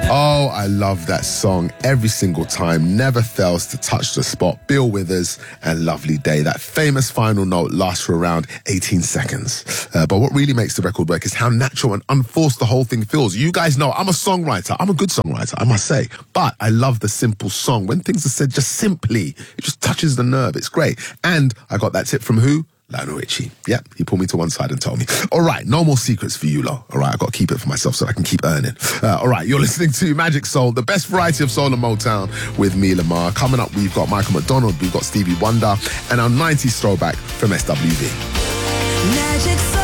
Oh, I love that song every single time. Never fails to touch the spot. Bill Withers and Lovely Day. That famous final note lasts for around 18 seconds. But what really makes the record work is how natural and unforced the whole thing feels. You guys know I'm a songwriter. I'm a good songwriter, I must say. But I love the simple song. When things are said just simply, it just touches the nerve. It's great. And I got that tip from who? Lionel Richie. Yeah, he pulled me to one side and told me, all right, no more secrets for you lot. All right, I've got to keep it for myself so I can keep earning. All right, you're listening to Magic Soul, the best variety of soul and Motown with me, Lamar. Coming up, we've got Michael McDonald, we've got Stevie Wonder, and our 90s throwback from SWV. Magic Soul.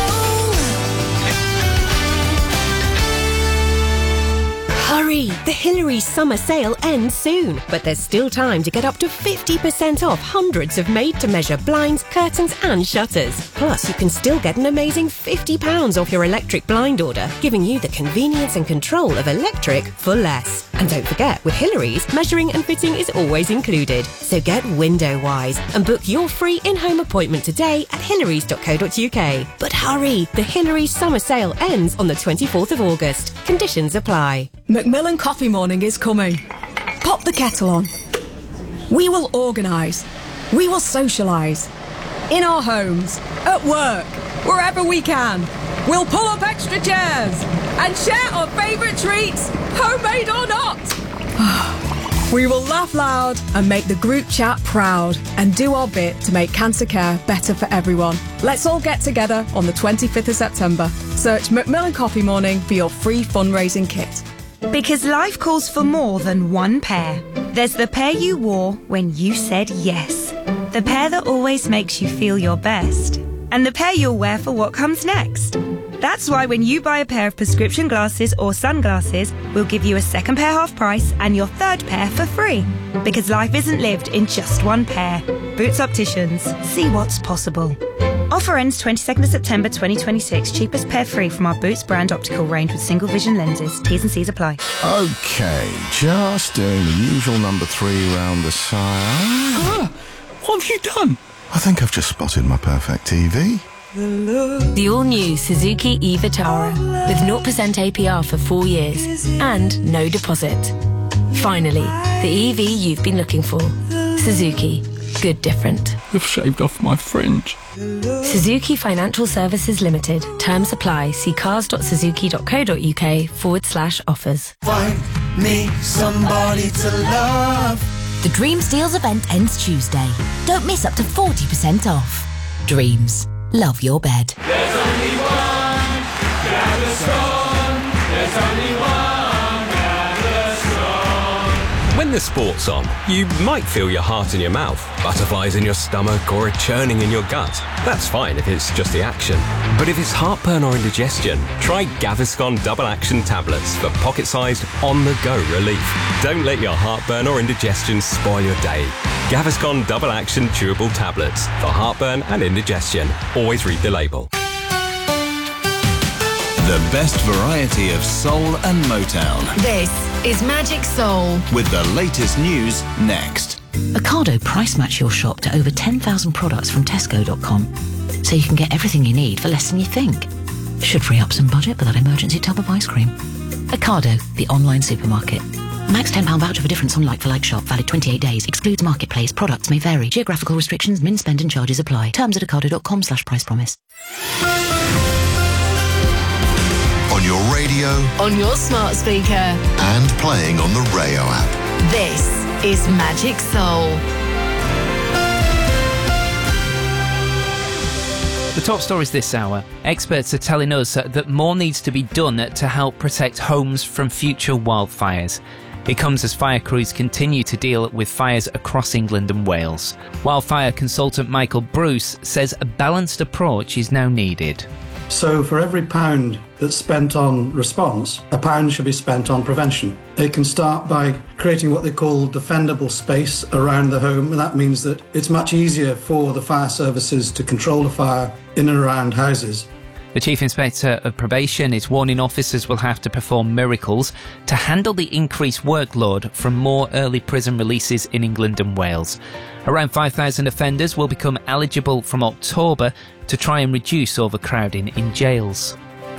Hurry! The Hillary's summer sale ends soon, but there's still time to get up to 50% off hundreds of made-to-measure blinds, curtains and shutters. Plus, you can still get an amazing £50 off your electric blind order, giving you the convenience and control of electric for less. And don't forget, with Hillary's, measuring and fitting is always included. So get window-wise and book your free in-home appointment today at hillarys.co.uk. But hurry! The Hillary's summer sale ends on the 24th of August. Conditions apply. Macmillan Coffee Morning is coming. Pop the kettle on. We will organise. We will socialise. In our homes, at work, wherever we can. We'll pull up extra chairs and share our favourite treats, homemade or not. We will laugh loud and make the group chat proud and do our bit to make cancer care better for everyone. Let's all get together on the 25th of September. Search Macmillan Coffee Morning for your free fundraising kit. Because life calls for more than one pair. There's the pair you wore when you said yes. The pair that always makes you feel your best. And the pair you'll wear for what comes next. That's why when you buy a pair of prescription glasses or sunglasses, we'll give you a second pair half price and your third pair for free. Because life isn't lived in just one pair. Boots Opticians. See what's possible. Offer ends 22nd of September 2026. Cheapest pair free from our Boots brand optical range with single vision lenses. T's and C's apply. OK, just doing the usual number 3 round the side. What have you done? I think I've just spotted my perfect TV. The all-new Suzuki e-Vitara with 0% APR for 4 years and no deposit. Finally, the EV you've been looking for. Suzuki. Good different. You've shaved off my fringe. Suzuki Financial Services Limited. Terms apply. See cars.suzuki.co.uk/offers. Find me somebody to love. The Dreams Deals event ends Tuesday. Don't miss up to 40% off. Dreams. Love your bed. There's only one Gaviscon. There's only one Gaviscon. When the sport's on, you might feel your heart in your mouth, butterflies in your stomach, or a churning in your gut. That's fine if it's just the action. But if it's heartburn or indigestion, try Gaviscon Double Action Tablets for pocket-sized, on-the-go relief. Don't let your heartburn or indigestion spoil your day. Gaviscon Double Action Chewable Tablets for heartburn and indigestion. Always read the label. The best variety of soul and Motown. This is Magic Soul. With the latest news next. Ocado price match your shop to over 10,000 products from Tesco.com, so you can get everything you need for less than you think. Should free up some budget for that emergency tub of ice cream. Ocado, the online supermarket. Max £10 voucher for difference on like-for-like shop. Valid 28 days. Excludes marketplace. Products may vary. Geographical restrictions, min spend and charges apply. Terms at ocado.com/price promise. On your radio. On your smart speaker. And playing on the Rayo app. This is Magic Soul. The top stories this hour. Experts are telling us that more needs to be done to help protect homes from future wildfires. It comes as fire crews continue to deal with fires across England and Wales. Wildfire consultant Michael Bruce says a balanced approach is now needed. So for every pound that's spent on response, a pound should be spent on prevention. They can start by creating what they call defendable space around the home, and that means that it's much easier for the fire services to control the fire in and around houses. The Chief Inspector of Probation is warning officers will have to perform miracles to handle the increased workload from more early prison releases in England and Wales. Around 5,000 offenders will become eligible from October to try and reduce overcrowding in jails.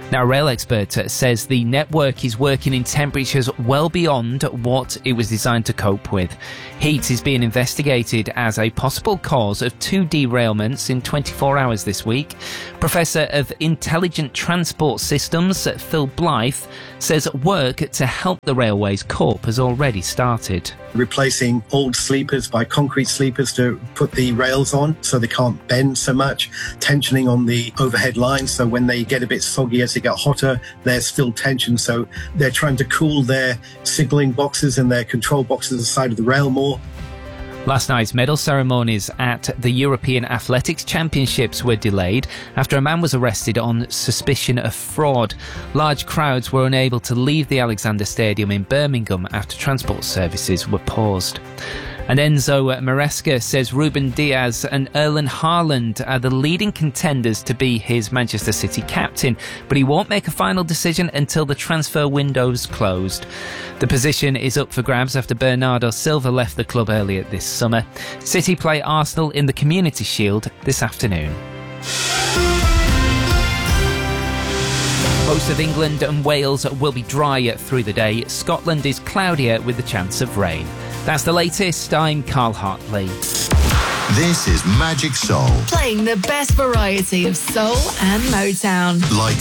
Now, a rail expert says the network is working in temperatures well beyond what it was designed to cope with. Heat is being investigated as a possible cause of 2 derailments in 24 hours this week. Professor of Intelligent Transport Systems, Phil Blythe, says work to help the railways cope has already started. Replacing old sleepers by concrete sleepers to put the rails on so they can't bend so much, tensioning on the overhead lines so when they get a bit soggy as they get hotter, there's still tension, so they're trying to cool their signalling boxes and their control boxes at the side of the rail more. Last night's medal ceremonies at the European Athletics Championships were delayed after a man was arrested on suspicion of fraud. Large crowds were unable to leave the Alexander Stadium in Birmingham after transport services were paused. And Enzo Maresca says Ruben Diaz and Erling Haaland are the leading contenders to be his Manchester City captain, but he won't make a final decision until the transfer window's closed. The position is up for grabs after Bernardo Silva left the club earlier this summer. City play Arsenal in the Community Shield this afternoon. Most of England and Wales will be dry through the day. Scotland is cloudier with the chance of rain. That's the latest. I'm Carl Hartley. This is Magic Soul. Playing the best variety of soul and Motown. Like